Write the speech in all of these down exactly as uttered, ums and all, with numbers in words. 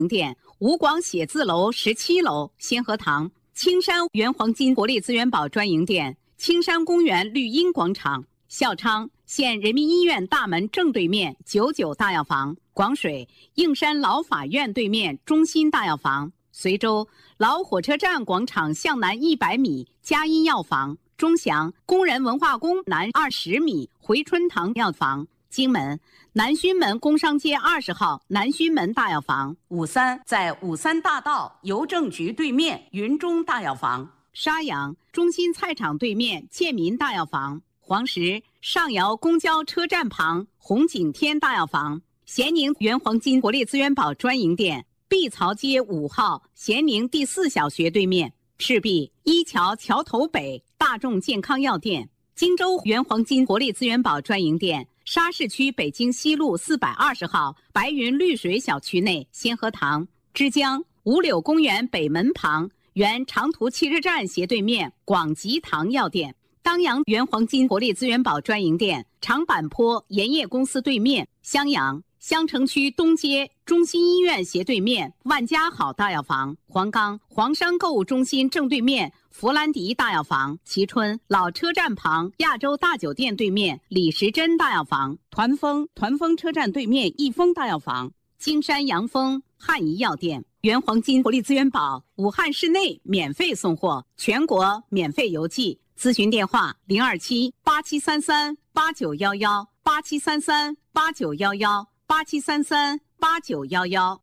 店、吴广写字楼十七楼先河堂、青山原黄金国立资源宝专营店、青山公园绿荫广场、孝昌县人民医院大门正对面九九大药房、广水应山老法院对面中心大药房、随州老火车站广场向南一百米嘉阴药房、钟祥工人文化宫南二十米回春堂药房、荆门南圩门工商街二十号南圩门大药房、 五三在五三大道邮政局对面云中大药房、 沙阳中心菜场对面建民大药房、黄石上窑公交车站旁红景天大药房、咸宁原黄金国立资源宝专营店、碧槽街五号咸宁第四小学对面赤壁一桥桥头北大众健康药店、荆州原黄金国立资源宝专营店、沙市区北京西路四百二十号白云绿水小区内先河堂、枝江五柳公园北门旁原长途汽车站斜对面广吉堂药店、当阳原黄金国立资源宝专营店、长坂坡盐业公司对面襄阳襄城区东街中心医院斜对面万家好大药房、黄冈黄山购物中心正对面弗兰迪大药房、蕲春老车站旁亚洲大酒店对面李时珍大药房、团丰团丰车站对面益丰大药房、金山阳丰汉仪药店、原黄金国立资源宝武汉市内免费送货，全国免费邮寄。咨询电话零二七八七三三八九幺幺八七三三八九幺幺八七三三八九幺幺。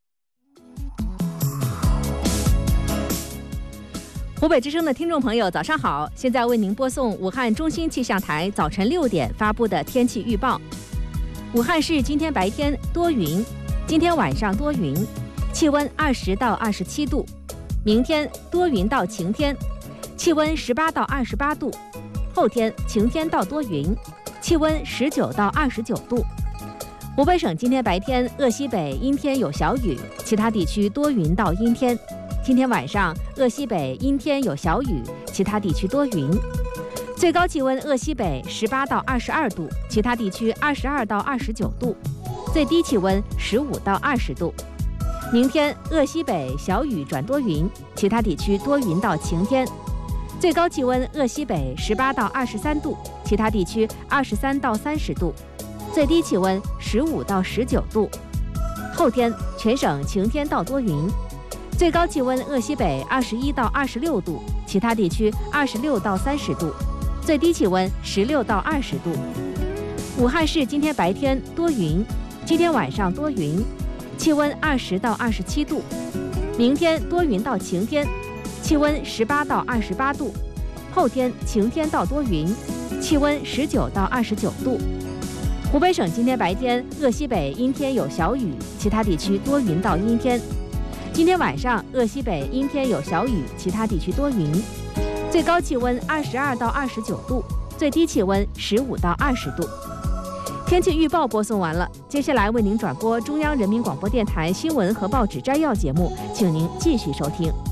湖北之声的听众朋友，早上好！现在为您播送武汉中心气象台早晨六点发布的天气预报。武汉市今天白天多云，今天晚上多云，气温二十到二十七度；明天多云到晴天，气温十八到二十八度；后天晴天到多云，气温十九到二十九度。湖北省今天白天鄂西北阴天有小雨，其他地区多云到阴天。今天晚上鄂西北阴天有小雨，其他地区多云。最高气温鄂西北十八到二十二度，其他地区二十二到二十九度。最低气温十五到二十度。明天鄂西北小雨转多云，其他地区多云到晴天。最高气温鄂西北十八到二十三度，其他地区二十三到三十度。最低气温十五到十九度。后天全省晴天到多云，最高气温鄂西北二十一到二十六度，其他地区二十六到三十度。最低气温十六到二十度。武汉市今天白天多云，今天晚上多云，气温二十到二十七度。明天多云到晴天，气温十八到二十八度。后天晴天到多云，气温十九到二十九度。湖北省今天白天鄂西北阴天有小雨，其他地区多云到阴天。今天晚上鄂西北阴天有小雨，其他地区多云。最高气温二十二到二十九度，最低气温十五到二十度。天气预报播送完了，接下来为您转播中央人民广播电台新闻和报纸摘要节目，请您继续收听。